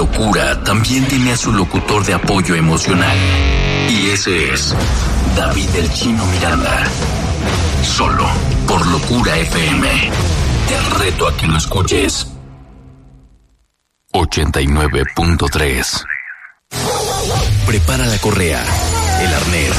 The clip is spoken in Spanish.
locura también tiene a su locutor de apoyo emocional. Y ese es David el Chino Miranda. Solo por Locura FM. Te reto a que lo escuches. 89.3. Prepara la correa, el arnés,